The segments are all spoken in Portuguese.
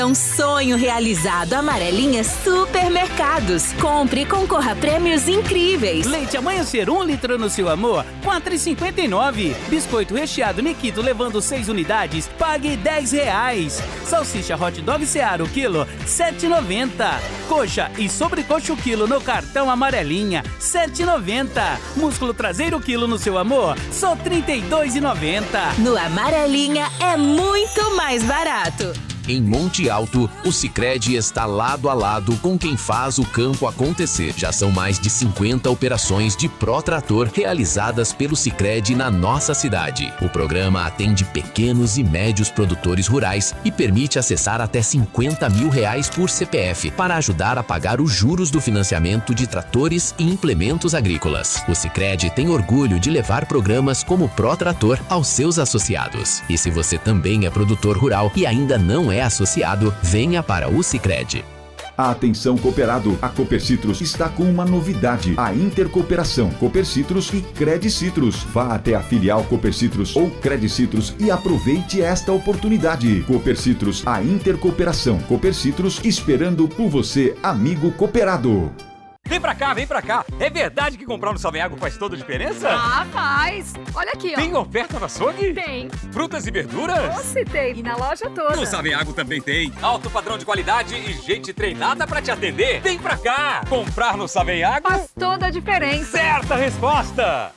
É um sonho realizado. Amarelinha Supermercados. Compre e concorra a prêmios incríveis. Leite Amanhecer 1 litro no seu amor, R$ 4,59. Biscoito recheado Nikito levando 6 unidades, pague R$10. Salsicha Hot Dog Seara o quilo, R$ 7,90. Coxa e sobrecoxa o quilo no cartão Amarelinha, R$ 7,90. Músculo traseiro o quilo no seu amor, só R$ 32,90. No Amarelinha é muito mais barato. Em Monte Alto, o Sicredi está lado a lado com quem faz o campo acontecer. Já são mais de 50 operações de Protrator realizadas pelo Sicredi na nossa cidade. O programa atende pequenos e médios produtores rurais e permite acessar até R$50 mil por CPF para ajudar a pagar os juros do financiamento de tratores e implementos agrícolas. O Sicredi tem orgulho de levar programas como Protrator aos seus associados. E se você também é produtor rural e ainda não é associado, venha para o Sicredi. Atenção cooperado, a Copercitrus está com uma novidade, a intercooperação Copercitrus e Credicitrus. Vá até a filial Copercitrus ou Credicitrus e aproveite esta oportunidade. Copercitrus, a intercooperação Copercitrus, esperando por você, amigo cooperado. Vem pra cá, vem pra cá. É verdade que comprar no Savenhago faz toda a diferença? Ah, faz. Olha aqui, ó. Tem oferta no açougue? Tem. Frutas e verduras? Nossa, tem. E na loja toda. No Savenhago também tem. Alto padrão de qualidade e gente treinada pra te atender. Vem pra cá. Comprar no Savenhago faz toda a diferença. Certa resposta.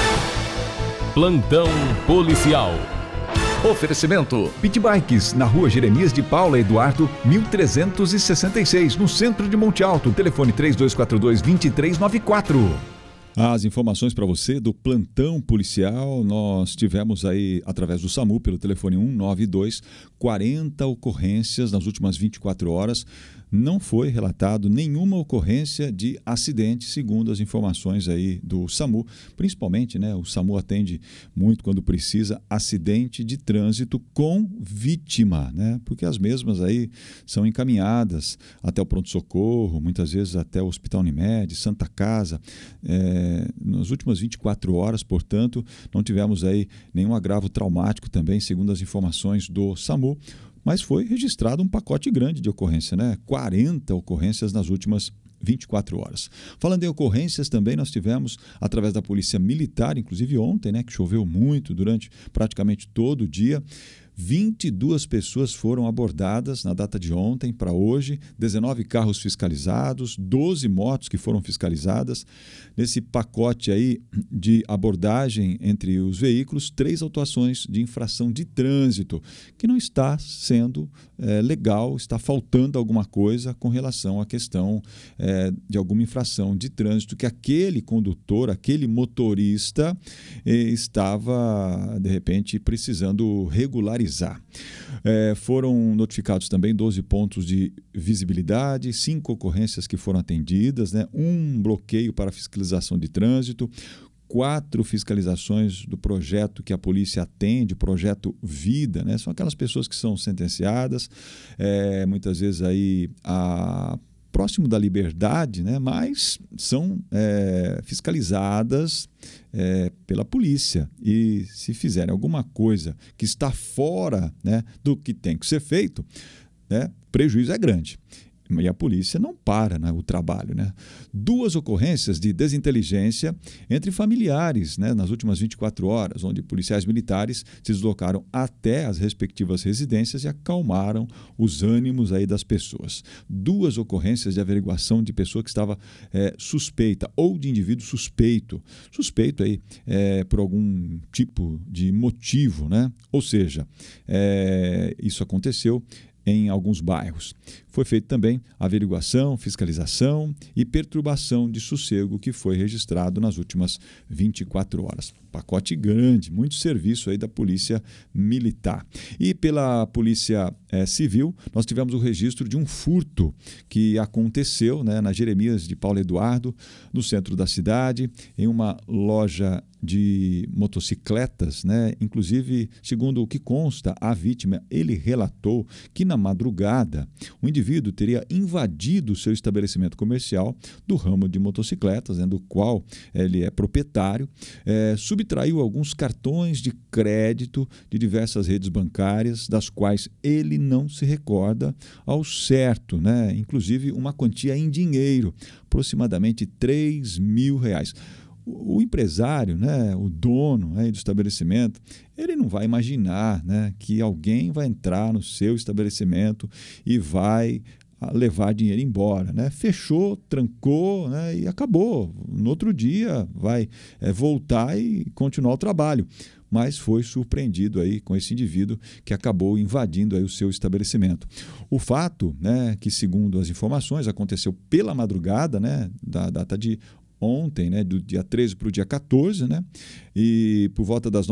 Plantão policial. Oferecimento Pit Bikes, na rua Jeremias de Paula Eduardo, 1366, no centro de Monte Alto. Telefone 3242-2394. As informações para você do plantão policial, nós tivemos aí, através do SAMU, pelo telefone 192, 40 ocorrências nas últimas 24 horas. Não foi relatado nenhuma ocorrência de acidente, segundo as informações aí do SAMU. Principalmente, né, o SAMU atende muito quando precisa acidente de trânsito com vítima, né? Porque as mesmas aí são encaminhadas até o pronto-socorro, muitas vezes até o Hospital Unimed, Santa Casa. Nas últimas 24 horas, portanto, não tivemos aí nenhum agravo traumático também, segundo as informações do SAMU. Mas foi registrado um pacote grande de ocorrência, né? 40 ocorrências nas últimas 24 horas. Falando em ocorrências também, nós tivemos, através da Polícia Militar, inclusive ontem, né, que choveu muito durante praticamente todo o dia, 22 pessoas foram abordadas na data de ontem para hoje, 19 carros fiscalizados, 12 motos que foram fiscalizadas. Nesse pacote aí de abordagem entre os veículos, 3 autuações de infração de trânsito, que não está sendo legal, está faltando alguma coisa com relação à questão de alguma infração de trânsito que aquele condutor, aquele motorista estava, de repente, precisando regularizar. Foram notificados também 12 pontos de visibilidade, 5 ocorrências que foram atendidas, né? 1 bloqueio para fiscalização de trânsito, 4 fiscalizações do projeto que a polícia atende, projeto Vida, né? São aquelas pessoas que são sentenciadas, muitas vezes aí próximo da liberdade, né? Mas são fiscalizadas pela polícia, e se fizerem alguma coisa que está fora, né, do que tem que ser feito, né, prejuízo é grande. E a polícia não para, né, o trabalho, né? 2 ocorrências de desinteligência entre familiares, né, nas últimas 24 horas, onde policiais militares se deslocaram até as respectivas residências e acalmaram os ânimos aí das pessoas. 2 ocorrências de averiguação de pessoa que estava suspeita ou de indivíduo suspeito aí por algum tipo de motivo, né? Ou seja, isso aconteceu em alguns bairros. Foi feita também averiguação, fiscalização e perturbação de sossego, que foi registrado nas últimas 24 horas. Pacote grande, muito serviço aí da Polícia Militar. E pela Polícia Civil, nós tivemos o registro de um furto que aconteceu, né, na Jeremias de Paulo Eduardo, no centro da cidade, em uma loja de motocicletas, né? Inclusive, segundo o que consta, a vítima, ele relatou que na madrugada o indivíduo teria invadido o seu estabelecimento comercial do ramo de motocicletas, né? Do qual ele é proprietário, subtraiu alguns cartões de crédito de diversas redes bancárias, das quais ele não se recorda ao certo, né? Inclusive uma quantia em dinheiro, aproximadamente R$3.000. O empresário, né, o dono, né, do estabelecimento, ele não vai imaginar, né, que alguém vai entrar no seu estabelecimento e vai levar dinheiro embora, né? Fechou, trancou, né, e acabou. No outro dia vai voltar e continuar o trabalho. Mas foi surpreendido aí com esse indivíduo que acabou invadindo aí o seu estabelecimento. O fato, né, que segundo as informações aconteceu pela madrugada, né, da data de ontem, né, do dia 13 para o dia 14, né, e por volta das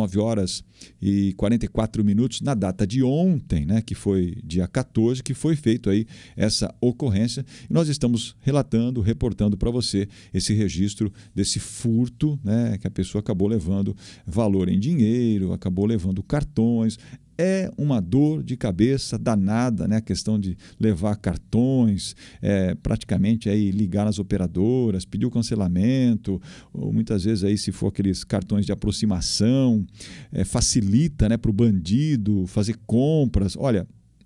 9h44 na data de ontem, né, que foi dia 14, que foi feito aí essa ocorrência, e nós estamos reportando para você esse registro desse furto, né, que a pessoa acabou levando valor em dinheiro, acabou levando cartões. É uma dor de cabeça danada, né? A questão de levar cartões, praticamente aí ligar nas operadoras, pedir o cancelamento, ou muitas vezes aí, se for aqueles cartões de aproximação, facilita, né, para o bandido fazer compras. Olha,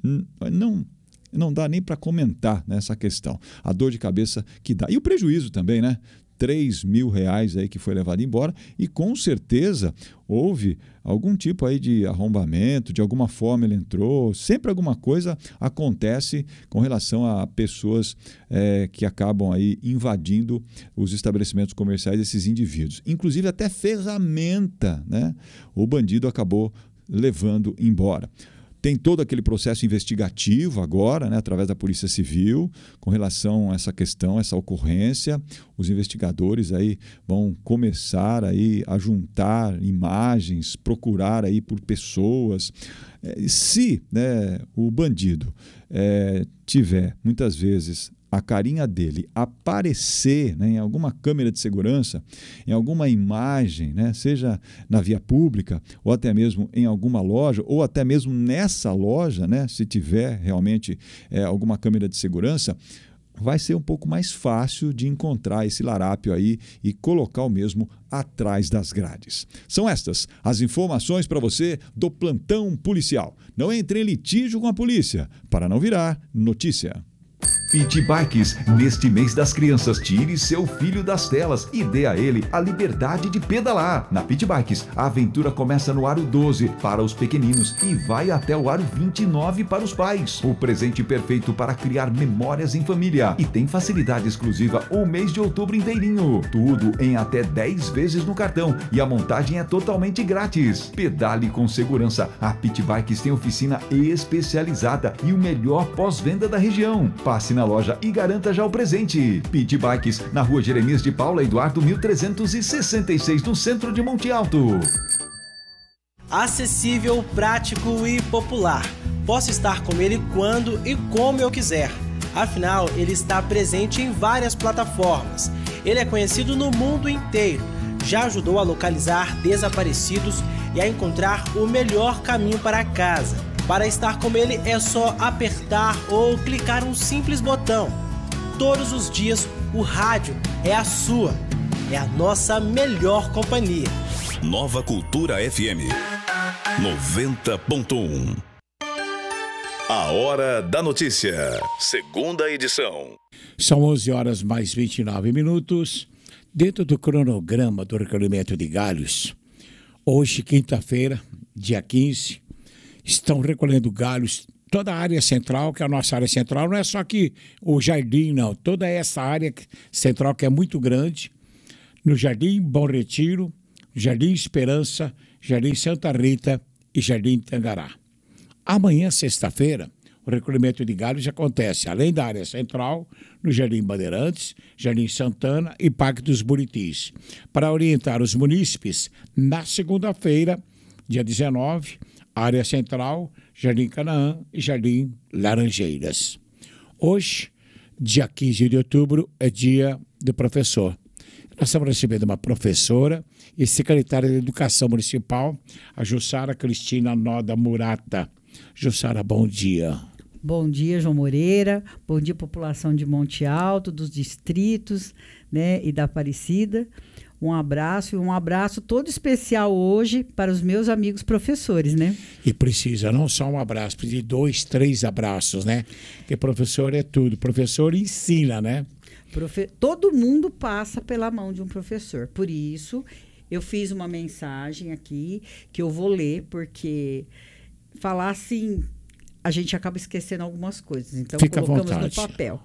não dá nem para comentar, né, essa questão, a dor de cabeça que dá. E o prejuízo também, né? R$3.000 aí que foi levado embora, e com certeza houve algum tipo aí de arrombamento, de alguma forma ele entrou, sempre alguma coisa acontece com relação a pessoas que acabam aí invadindo os estabelecimentos comerciais desses indivíduos, inclusive até ferramenta, né? O bandido acabou levando embora. Tem todo aquele processo investigativo agora, né, através da Polícia Civil, com relação a essa questão, essa ocorrência. Os investigadores aí vão começar aí a juntar imagens, procurar aí por pessoas. Se, né, o bandido tiver, muitas vezes, a carinha dele aparecer, né, em alguma câmera de segurança, em alguma imagem, né, seja na via pública ou até mesmo em alguma loja, ou até mesmo nessa loja, né, se tiver realmente alguma câmera de segurança, vai ser um pouco mais fácil de encontrar esse larápio aí e colocar o mesmo atrás das grades. São estas as informações para você do Plantão Policial. Não entre em litígio com a polícia para não virar notícia. Pit Bikes, neste mês das crianças, tire seu filho das telas e dê a ele a liberdade de pedalar. Na Pit Bikes, a aventura começa no aro 12 para os pequeninos e vai até o aro 29 para os pais. O presente perfeito para criar memórias em família. E tem facilidade exclusiva o mês de outubro inteirinho. Tudo em até 10 vezes no cartão e a montagem é totalmente grátis. Pedale com segurança. A Pit Bikes tem oficina especializada e o melhor pós-venda da região. Passe na loja e garanta já o presente. Pit Bikes, na rua Jeremias de Paula Eduardo 1366, no centro de Monte Alto. Acessível, prático e popular. Posso estar com ele quando e como eu quiser. Afinal, ele está presente em várias plataformas. Ele é conhecido no mundo inteiro. Já ajudou a localizar desaparecidos e a encontrar o melhor caminho para casa. Para estar com ele é só apertar ou clicar um simples botão. Todos os dias o rádio é a sua, é a nossa melhor companhia. Nova Cultura FM 90.1. A Hora da Notícia, segunda edição. São 11h mais 29 minutos. Dentro do cronograma do recolhimento de galhos, hoje, quinta-feira, dia 15, estão recolhendo galhos, toda a área central, que é a nossa área central, não é só aqui o jardim, não. Toda essa área central que é muito grande, no Jardim Bom Retiro, Jardim Esperança, Jardim Santa Rita e Jardim Tangará. Amanhã, sexta-feira, o recolhimento de galhos acontece, além da área central, no Jardim Bandeirantes, Jardim Santana e Parque dos Buritis. Para orientar os munícipes, na segunda-feira, dia 19, área central, Jardim Canaã e Jardim Laranjeiras. Hoje, dia 15 de outubro, é dia do professor. Nós estamos recebendo uma professora e secretária de Educação Municipal, a Jussara Cristina Noda Murata. Jussara, bom dia. Bom dia, João Moreira. Bom dia, população de Monte Alto, dos distritos, né, e da Aparecida. Um abraço todo especial hoje para os meus amigos professores, né? E precisa não só um abraço, precisa de 2, 3 abraços, né? Porque professor é tudo, professor ensina, né? Todo mundo passa pela mão de um professor. Por isso, eu fiz uma mensagem aqui que eu vou ler, porque falar assim, a gente acaba esquecendo algumas coisas. Então, colocamos no papel.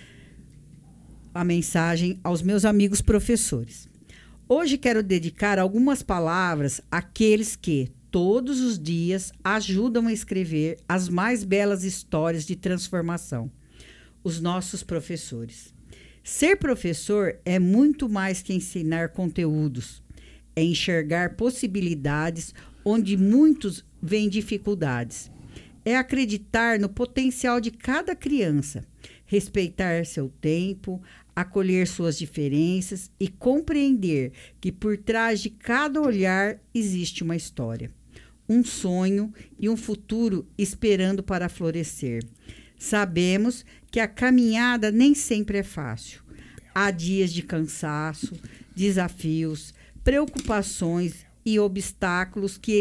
A mensagem aos meus amigos professores. Hoje quero dedicar algumas palavras àqueles que, todos os dias, ajudam a escrever as mais belas histórias de transformação. Os nossos professores. Ser professor é muito mais que ensinar conteúdos. É enxergar possibilidades onde muitos veem dificuldades. É acreditar no potencial de cada criança, respeitar seu tempo, acolher suas diferenças e compreender que por trás de cada olhar existe uma história, um sonho e um futuro esperando para florescer. Sabemos que a caminhada nem sempre é fácil. Há dias de cansaço, desafios, preocupações e obstáculos que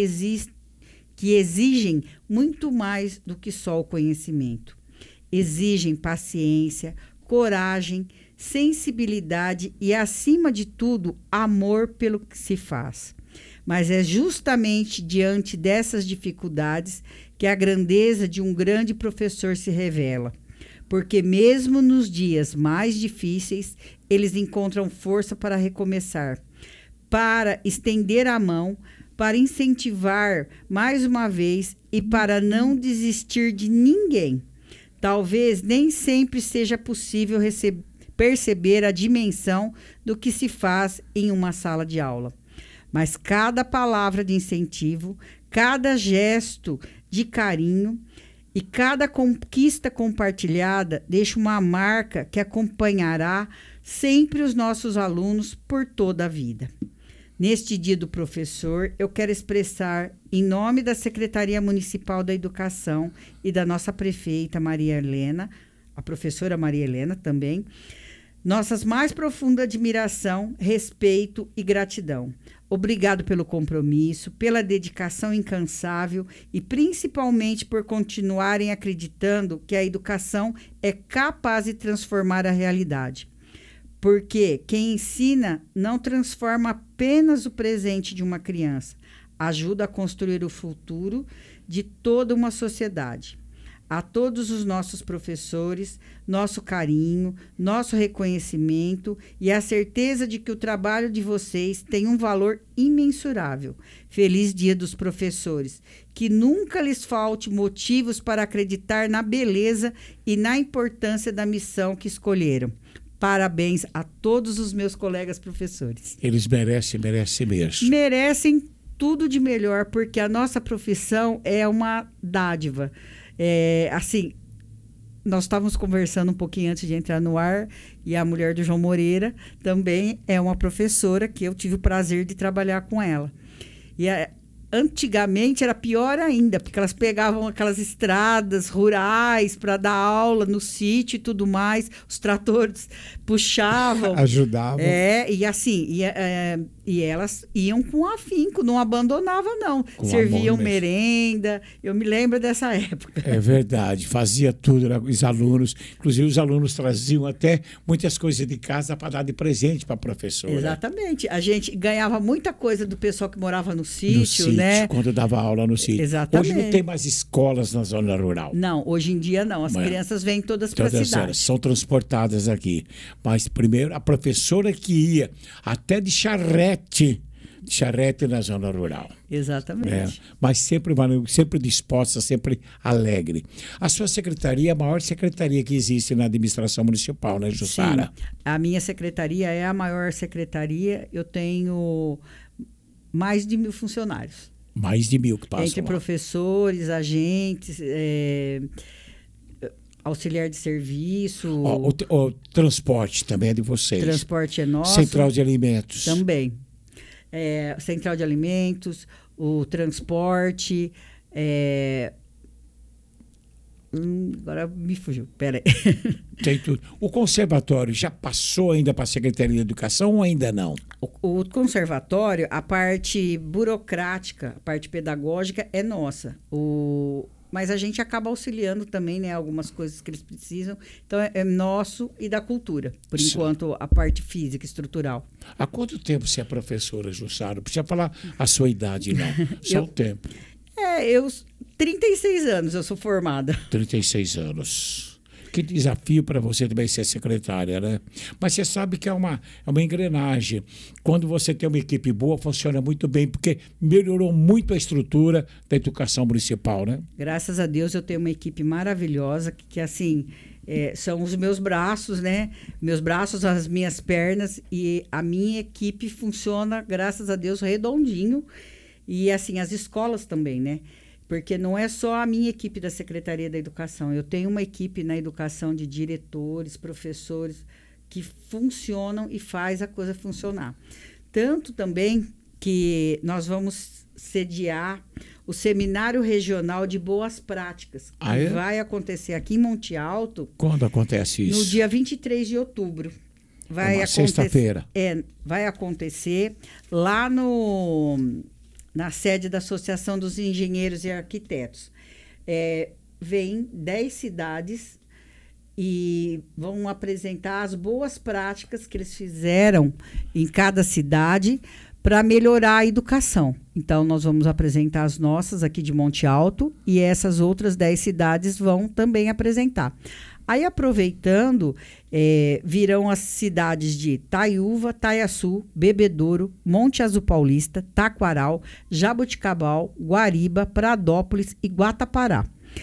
exigem muito mais do que só o conhecimento. Exigem paciência, coragem, sensibilidade e, acima de tudo, amor pelo que se faz. Mas é justamente diante dessas dificuldades que a grandeza de um grande professor se revela. Porque mesmo nos dias mais difíceis, eles encontram força para recomeçar, para estender a mão, para incentivar mais uma vez e para não desistir de ninguém. Talvez nem sempre seja possível perceber a dimensão do que se faz em uma sala de aula. Mas cada palavra de incentivo, cada gesto de carinho e cada conquista compartilhada deixa uma marca que acompanhará sempre os nossos alunos por toda a vida. Neste Dia do Professor, eu quero expressar, em nome da Secretaria Municipal da Educação e da nossa prefeita Maria Helena, a professora Maria Helena também, nossas mais profunda admiração, respeito e gratidão. Obrigado pelo compromisso, pela dedicação incansável e principalmente por continuarem acreditando que a educação é capaz de transformar a realidade. Porque quem ensina não transforma apenas o presente de uma criança, ajuda a construir o futuro de toda uma sociedade. A todos os nossos professores, nosso carinho, nosso reconhecimento e a certeza de que o trabalho de vocês tem um valor imensurável. Feliz Dia dos Professores. Que nunca lhes falte motivos para acreditar na beleza e na importância da missão que escolheram. Parabéns a todos os meus colegas professores. Eles merecem mesmo. Merecem tudo de melhor, porque a nossa profissão é uma dádiva. Assim, nós estávamos conversando um pouquinho antes de entrar no ar, e a mulher do João Moreira também é uma professora que eu tive o prazer de trabalhar com ela. E antigamente era pior ainda, porque elas pegavam aquelas estradas rurais para dar aula no sítio e tudo mais, os tratores puxavam. Ajudavam. E assim, e elas iam com afinco, não abandonavam não. Serviam merenda, eu me lembro dessa época. É verdade, fazia tudo, os alunos, inclusive os alunos traziam até muitas coisas de casa para dar de presente para a professora. Exatamente, a gente ganhava muita coisa do pessoal que morava no sítio, né? Quando dava aula no sítio. Exatamente. Hoje não tem mais escolas na zona rural. Não, hoje em dia não, as crianças vêm todas para a cidade. Elas são transportadas aqui, mas primeiro a professora que ia até de charrete na zona rural. Exatamente. Mas sempre disposta, sempre alegre. A sua secretaria é a maior secretaria que existe na administração municipal, né, Jussara? Sim, a minha secretaria é a maior secretaria. Eu tenho mais de 1.000 funcionários. Mais de 1.000 que passam entre lá. Professores, agentes, Auxiliar de serviço. O transporte também é de vocês. Transporte é nosso. Central de alimentos. Também. Central de alimentos, o transporte. Agora me fugiu, peraí. Tem tudo. O conservatório já passou ainda para a Secretaria de Educação ou ainda não? O conservatório, a parte burocrática, a parte pedagógica é nossa. Mas a gente acaba auxiliando também, né, algumas coisas que eles precisam. Então, é nosso e da cultura, por enquanto, a parte física, estrutural. Há quanto tempo você é professora, Jussara? Não precisa falar a sua idade, não. Só o tempo. 36 anos eu sou formada. 36 anos. Que desafio para você também ser secretária, né? Mas você sabe que é uma engrenagem. Quando você tem uma equipe boa, funciona muito bem, porque melhorou muito a estrutura da educação municipal, né? Graças a Deus eu tenho uma equipe maravilhosa, que assim, são os meus braços, né? Meus braços, as minhas pernas, e a minha equipe funciona, graças a Deus, redondinho. E assim, as escolas também, né? Porque não é só a minha equipe da Secretaria da Educação. Eu tenho uma equipe na educação de diretores, professores, que funcionam e faz a coisa funcionar. Tanto também que nós vamos sediar o Seminário Regional de Boas Práticas, que vai acontecer aqui em Monte Alto. Quando acontece isso? No dia 23 de outubro. Vai sexta-feira. Vai acontecer lá na sede da Associação dos Engenheiros e Arquitetos. Vem 10 cidades e vão apresentar as boas práticas que eles fizeram em cada cidade para melhorar a educação. Então, nós vamos apresentar as nossas aqui de Monte Alto e essas outras 10 cidades vão também apresentar. Aí, aproveitando, virão as cidades de Taiúva, Taiaçu, Bebedouro, Monte Azul Paulista, Taquaral, Jaboticabal, Guariba, Pradópolis e Guatapará.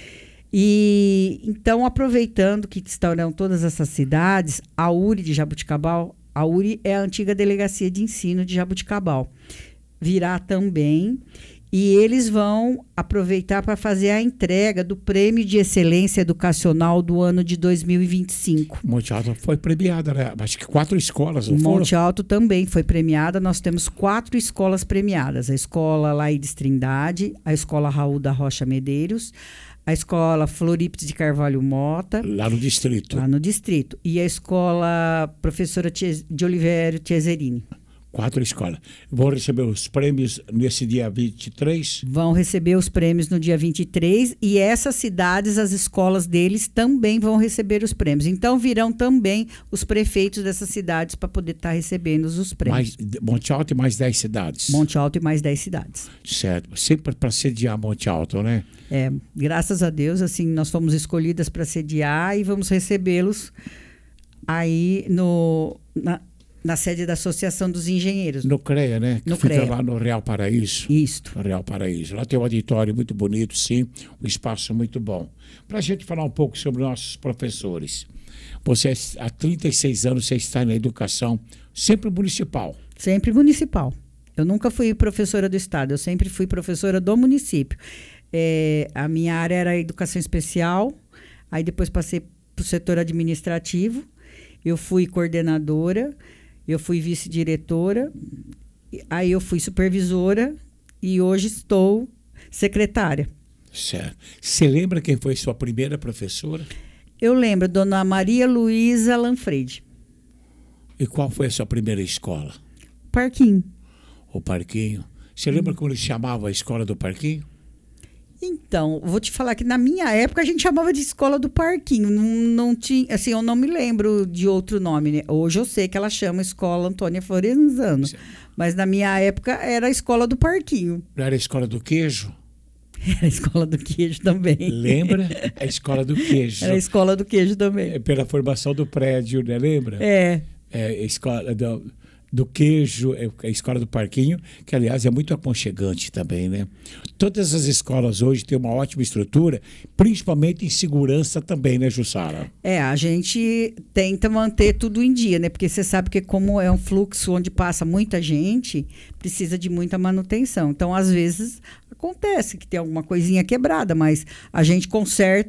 E então, aproveitando que estarão todas essas cidades, a URI de Jaboticabal, a URI é a antiga Delegacia de Ensino de Jaboticabal, virá também. E eles vão aproveitar para fazer a entrega do Prêmio de Excelência Educacional do ano de 2025. Monte Alto foi premiada, né? Acho que 4 escolas, não foram? Monte Alto também foi premiada. Nós temos 4 escolas premiadas. A Escola Laides Trindade, a Escola Raul da Rocha Medeiros, a Escola Floripes de Carvalho Mota. Lá no distrito. Lá no distrito. E a Escola Professora de Oliveira Cesarini. 4 escolas. Vão receber os prêmios nesse dia 23? Vão receber os prêmios no dia 23 e essas cidades, as escolas deles também vão receber os prêmios. Então virão também os prefeitos dessas cidades para poder estar recebendo os prêmios. Monte Alto e mais 10 cidades? Monte Alto e mais 10 cidades. Certo. Sempre para sediar Monte Alto, né? Graças a Deus, assim, nós fomos escolhidas para sediar e vamos recebê-los aí na sede da Associação dos Engenheiros. No CREA, né? Que fica CREA. lá no Real Paraíso. Isto. No Real Paraíso. Lá tem um auditório muito bonito, sim. Um espaço muito bom. Para a gente falar um pouco sobre nossos professores. Você, há 36 anos, você está na educação sempre municipal. Sempre municipal. Eu nunca fui professora do Estado. Eu sempre fui professora do município. A minha área era educação especial. Aí depois passei para o setor administrativo. Eu fui coordenadora. Eu fui vice-diretora, aí eu fui supervisora e hoje estou secretária. Certo. Você lembra quem foi sua primeira professora? Eu lembro, dona Maria Luísa Lanfredi. E qual foi a sua primeira escola? Parquinho. O Parquinho. Você lembra como eles chamavam a escola do Parquinho? Então, vou te falar que na minha época a gente chamava de Escola do Parquinho. Não tinha, assim, eu não me lembro de outro nome, né? Hoje eu sei que ela chama Escola Antônia Florenzano. Mas na minha época era a Escola do Parquinho. Não era a Escola do Queijo? Era a Escola do Queijo também. Lembra? A Escola do Queijo. Era a Escola do Queijo também. Pela formação do prédio, né? Lembra? A Escola do Queijo, a Escola do Parquinho, que, aliás, é muito aconchegante também, né? Todas as escolas hoje têm uma ótima estrutura, principalmente em segurança também, né, Jussara? A gente tenta manter tudo em dia, né? Porque você sabe que como é um fluxo onde passa muita gente, precisa de muita manutenção. Então, às vezes, acontece que tem alguma coisinha quebrada, mas a gente conserta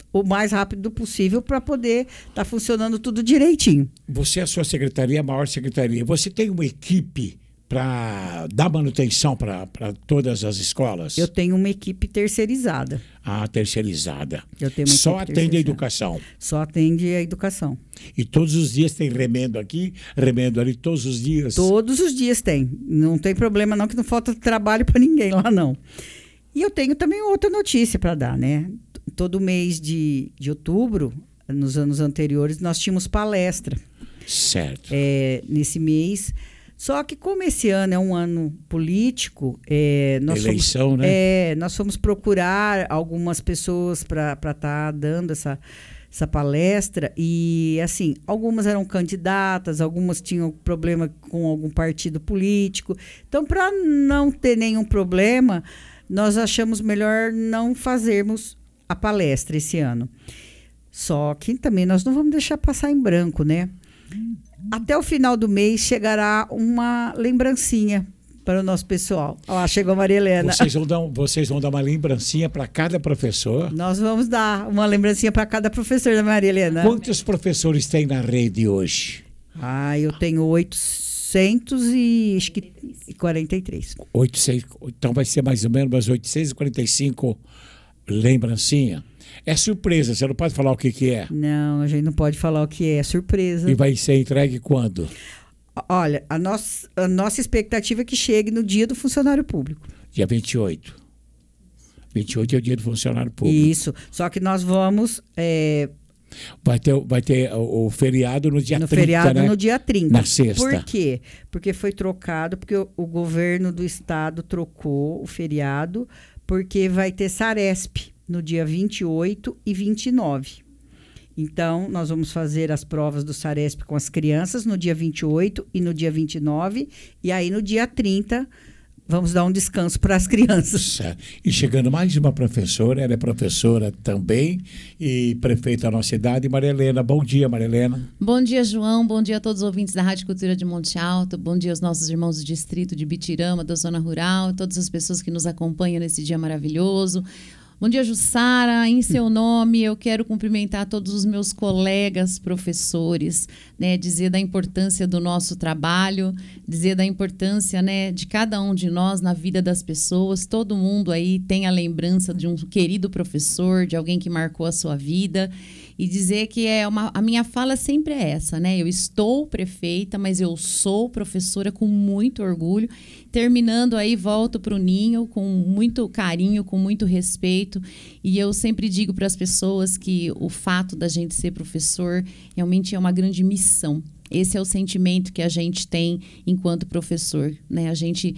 o mais rápido possível para poder estar funcionando tudo direitinho. Você, a sua secretaria, a maior secretaria, você tem uma equipe para dar manutenção para todas as escolas? Eu tenho uma equipe terceirizada. Ah, terceirizada. Eu tenho uma Só equipe atende a terceirizada. educação? Só atende a educação. E todos os dias tem remendo aqui, remendo ali, todos os dias? Todos os dias tem. Não tem problema não, que não falta trabalho para ninguém lá não. E eu tenho também outra notícia para dar, né? Todo mês de outubro, nos anos anteriores, nós tínhamos palestra. Certo. Nesse mês. Só que como esse ano é um ano político, eleição, né? Nós fomos procurar algumas pessoas para estar dando essa palestra. E, assim, algumas eram candidatas, algumas tinham problema com algum partido político. Então, para não ter nenhum problema, nós achamos melhor não fazermos a palestra esse ano. Só que também nós não vamos deixar passar em branco, né? Até o final do mês chegará uma lembrancinha para o nosso pessoal. Olha lá, chegou a Maria Helena. Vocês vão dar uma lembrancinha para cada professor? Nós vamos dar uma lembrancinha para cada professor da Maria Helena. Quantos professores tem na rede hoje? Eu tenho 843. 800, então vai ser mais ou menos umas 845 lembrancinha. É surpresa, você não pode falar o que é? Não, a gente não pode falar o que é surpresa. E vai ser entregue quando? Olha, a nossa expectativa é que chegue no dia do funcionário público. Dia 28. 28 é o dia do funcionário público. Isso, só que nós vamos... Vai ter o feriado no dia 30, feriado né? no dia 30. Na sexta. Por quê? Porque foi trocado, porque o governo do estado trocou o feriado, porque vai ter Saresp no dia 28 e 29. Então, nós vamos fazer as provas do Saresp com as crianças no dia 28 e no dia 29. E aí, no dia 30, vamos dar um descanso para as crianças. Certo. E chegando mais uma professora, ela é professora também e prefeita da nossa cidade, Maria Helena. Bom dia, Maria Helena. Bom dia, João. Bom dia a todos os ouvintes da Rádio Cultura de Monte Alto. Bom dia aos nossos irmãos do distrito de Bitirama, da zona rural, todas as pessoas que nos acompanham nesse dia maravilhoso. Bom dia, Jussara. Em seu nome, eu quero cumprimentar todos os meus colegas professores, né? Dizer da importância do nosso trabalho, dizer da importância, né, de cada um de nós na vida das pessoas. Todo mundo aí tem a lembrança de um querido professor, de alguém que marcou a sua vida. E dizer que a minha fala sempre é essa, né? Eu estou prefeita, mas eu sou professora com muito orgulho. Terminando aí, volto para o ninho com muito carinho, com muito respeito. E eu sempre digo para as pessoas que o fato da gente ser professor realmente é uma grande missão. Esse é o sentimento que a gente tem enquanto professor, né? A gente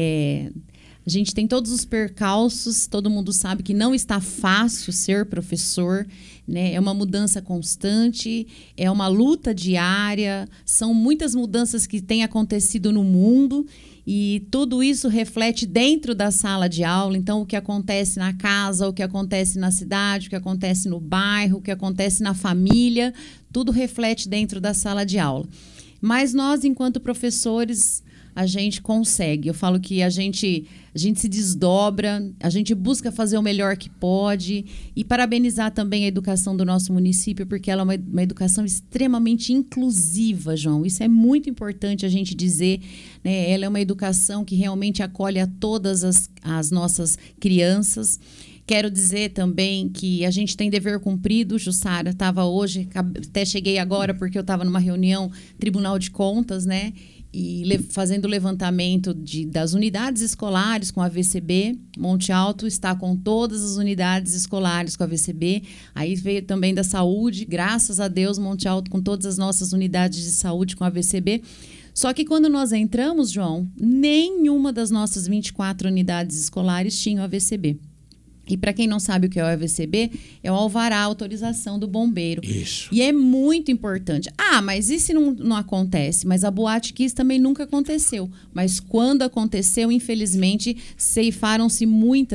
tem todos os percalços, todo mundo sabe que não está fácil ser professor, né? É uma mudança constante, é uma luta diária, são muitas mudanças que têm acontecido no mundo e tudo isso reflete dentro da sala de aula. Então, o que acontece na casa, o que acontece na cidade, o que acontece no bairro, o que acontece na família, tudo reflete dentro da sala de aula. Mas nós, enquanto professores, a gente consegue. Eu falo que a gente se desdobra, a gente busca fazer o melhor que pode e parabenizar também a educação do nosso município, porque ela é uma educação extremamente inclusiva, João. Isso é muito importante a gente dizer, né? Ela é uma educação que realmente acolhe a todas as nossas crianças. Quero dizer também que a gente tem dever cumprido. Jussara estava hoje, até cheguei agora porque eu estava numa reunião Tribunal de Contas, né? E fazendo o levantamento das unidades escolares com a VCB. Monte Alto está com todas as unidades escolares com a VCB. Aí veio também da saúde, graças a Deus, Monte Alto com todas as nossas unidades de saúde com a VCB. Só que quando nós entramos, João, nenhuma das nossas 24 unidades escolares tinha a VCB. E para quem não sabe o que é o AVCB, é o alvará, a autorização do bombeiro. Isso. E é muito importante. Mas e se não acontece? Mas a Boate Kiss também nunca aconteceu. Mas quando aconteceu, infelizmente, ceifaram-se muitas